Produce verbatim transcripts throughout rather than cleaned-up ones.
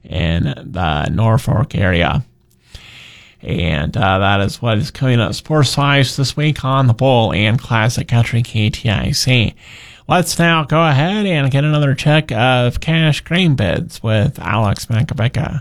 in the Norfolk area. And uh, that is what is coming up sports-wise this week on the Bull and Classic Country K T I C. Let's now go ahead and get another check of cash grain bids with Alex Makovicka.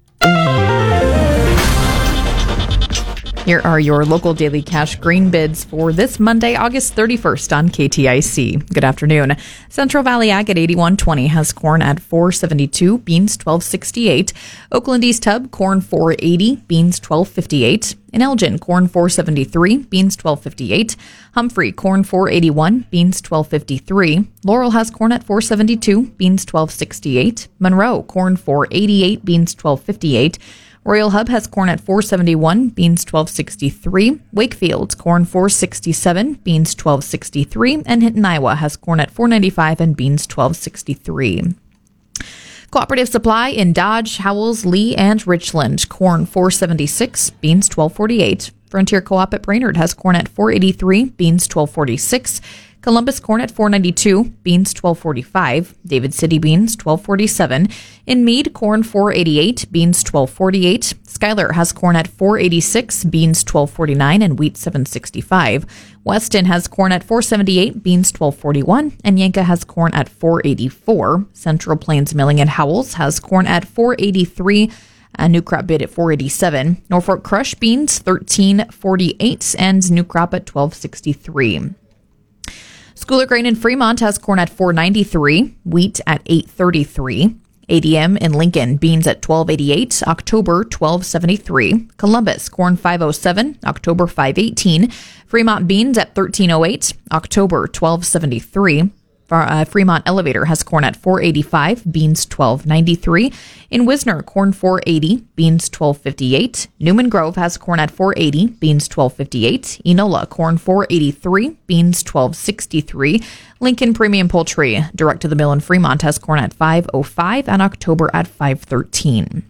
Here are your local daily cash grain bids for this Monday, August thirty-first on K T I C. Good afternoon. Central Valley Ag at eighty-one twenty has corn at four seventy-two, beans twelve sixty-eight. Oakland East Hub, corn four eighty, beans twelve fifty-eight. In Elgin, corn four seventy-three, beans twelve fifty-eight. Humphrey, corn four eighty-one, beans twelve fifty-three. Laurel has corn at four seventy-two, beans twelve sixty-eight. Monroe, corn four eighty-eight, beans twelve fifty-eight. Royal Hub has corn at four seventy-one, beans twelve sixty-three. Wakefield, corn four sixty-seven, beans twelve sixty-three. And Hinton, Iowa has corn at four ninety-five and beans twelve sixty-three. Cooperative Supply in Dodge, Howells, Lee, and Richland, corn four seventy-six, beans twelve forty-eight. Frontier Co-op at Brainerd has corn at four eighty-three, beans twelve forty-six. Columbus corn at four ninety-two, beans twelve forty-five. David City beans twelve forty-seven. In Meade, corn four eighty-eight, beans twelve forty-eight. Schuyler has corn at four eighty-six, beans twelve forty-nine, and wheat seven sixty-five. Weston has corn at four seventy-eight, beans twelve forty-one, and Yanka has corn at four eighty-four. Central Plains Milling at Howells has corn at four eighty-three. A new crop bid at four eighty-seven. Norfolk Crush beans thirteen forty-eight, and new crop at twelve sixty-three. Schooler Grain in Fremont has corn at four ninety-three, wheat at eight thirty-three. A D M in Lincoln, beans at twelve eighty-eight, October twelve seventy-three. Columbus, corn five oh seven, October five eighteen. Fremont beans at thirteen oh eight, October twelve seventy-three. Uh, Fremont Elevator has corn at four eighty-five, beans twelve ninety-three. In Wisner, corn four eighty, beans twelve fifty-eight. Newman Grove has corn at four eighty, beans twelve fifty-eight. Enola, corn four eighty-three, beans twelve sixty-three. Lincoln Premium Poultry, direct to the mill in Fremont, has corn at five oh five and October at five thirteen.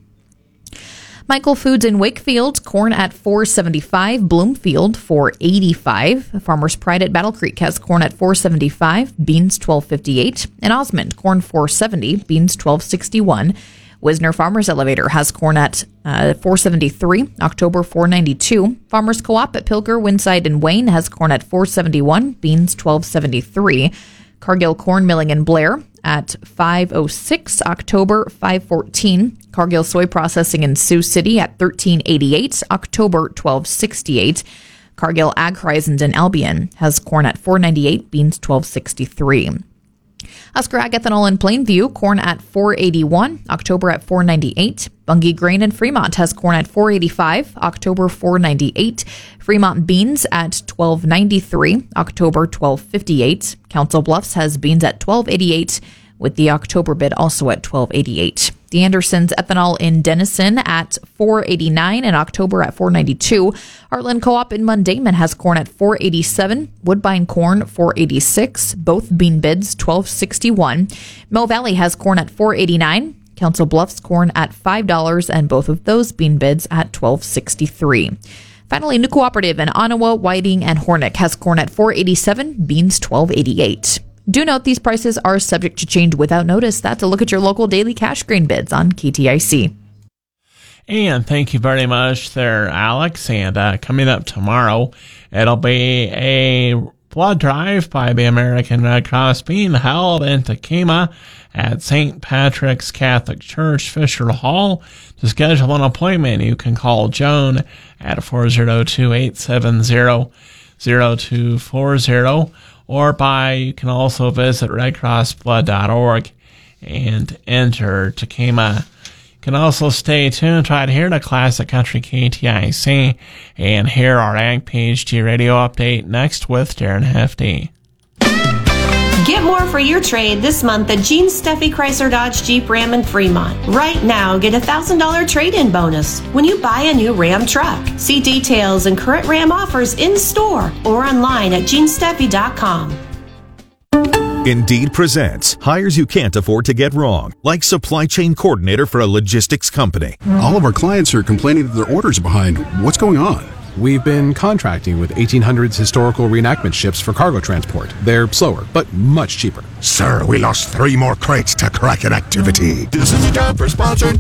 Michael Foods in Wakefield, corn at four seventy-five. Bloomfield, four eighty-five. Farmers Pride at Battle Creek has corn at four seventy-five, beans twelve fifty-eight. In Osmond, corn four seventy, beans twelve sixty-one. Wisner Farmers Elevator has corn at uh, four seventy-three, October four ninety-two. Farmers Co-op at Pilger, Winside, and Wayne has corn at four seventy-one, beans twelve seventy-three. Cargill Corn Milling in Blair at five oh six, October five fourteen. Cargill Soy Processing in Sioux City at thirteen eighty-eight, October twelve sixty-eight. Cargill Ag Horizons in Albion has corn at four ninety-eight, beans twelve sixty-three. Husker Ag Ethanol in Plainview, corn at four eighty-one, October at four ninety-eight. Bungie Grain in Fremont has corn at four eighty-five, October four ninety-eight. Fremont Beans at twelve ninety-three, October twelve fifty-eight. Council Bluffs has beans at twelve eighty-eight, with the October bid also at twelve eighty-eight. The Andersons Ethanol in Denison at four eighty-nine and October at four ninety-two. Heartland Co-op in Mundaman has corn at four eighty-seven. Woodbine corn four eighty-six. Both bean bids twelve sixty-one. Mill Valley has corn at four eighty-nine. Council Bluffs corn at five dollars, and both of those bean bids at twelve sixty-three. Finally, New Cooperative in Ottawa, Whiting, and Hornick has corn at four eighty-seven, beans twelve eighty-eight. Do note these prices are subject to change without notice. That's a look at your local daily cash grain bids on K T I C. And thank you very much there, Alex. And uh, coming up tomorrow, it'll be a blood drive by the American Red Cross being held in Tequima at Saint Patrick's Catholic Church, Fisher Hall. To schedule an appointment, you can call Joan at four oh two, eight seven oh, oh two four oh. Or by, you can also visit red cross blood dot org and enter Tequima. You can also stay tuned right here to Classic Country K T I C and hear our Ag P H D radio update next with Darren Hefty. Get more for your trade this month at Gene Steffi Chrysler Dodge Jeep Ram in Fremont. Right now, get a one thousand dollars trade-in bonus when you buy a new Ram truck. See details and current Ram offers in store or online at gene steffi dot com. Indeed presents hires you can't afford to get wrong, like supply chain coordinator for a logistics company. All of our clients are complaining that their orders are behind. What's going on? We've been contracting with eighteen hundreds historical reenactment ships for cargo transport. They're slower, but much cheaper. Sir, we lost three more crates to Kraken activity. This is a job for sponsored